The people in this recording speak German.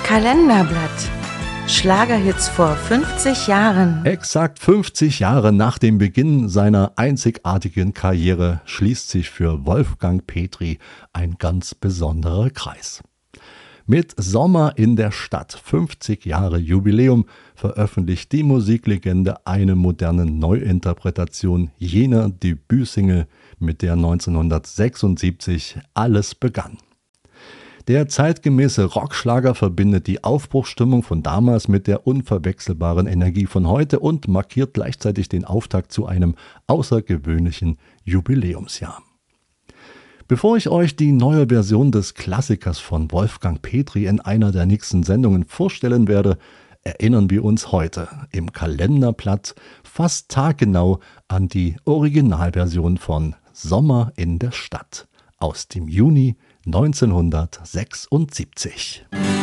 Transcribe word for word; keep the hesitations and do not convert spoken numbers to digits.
Kalenderblatt. Schlagerhits vor fünfzig Jahren. Exakt fünfzig Jahre nach dem Beginn seiner einzigartigen Karriere schließt sich für Wolfgang Petri ein ganz besonderer Kreis. Mit Sommer in der Stadt, fünfzig Jahre Jubiläum, veröffentlicht die Musiklegende eine moderne Neuinterpretation jener Debütsingle, mit der neunzehnhundertsechsundsiebzig alles begann. Der zeitgemäße Rockschlager verbindet die Aufbruchsstimmung von damals mit der unverwechselbaren Energie von heute und markiert gleichzeitig den Auftakt zu einem außergewöhnlichen Jubiläumsjahr. Bevor ich euch die neue Version des Klassikers von Wolfgang Petri in einer der nächsten Sendungen vorstellen werde, erinnern wir uns heute im Kalenderblatt fast taggenau an die Originalversion von Sommer in der Stadt aus dem Juni neunzehnhundertsechsundsiebzig.